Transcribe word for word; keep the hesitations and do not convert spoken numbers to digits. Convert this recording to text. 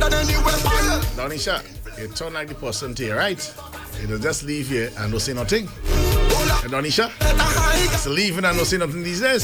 Donisha, you turn like the person to you, right? You just leave here and don't say nothing. And Donisha, just leaving and don't say nothing these days.